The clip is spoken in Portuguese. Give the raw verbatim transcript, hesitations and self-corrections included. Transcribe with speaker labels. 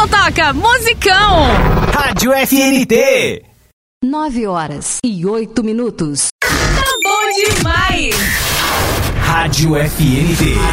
Speaker 1: então toca musicão.
Speaker 2: Rádio F N T.
Speaker 3: Nove horas e oito minutos.
Speaker 1: Tá bom demais.
Speaker 2: Rádio F N T.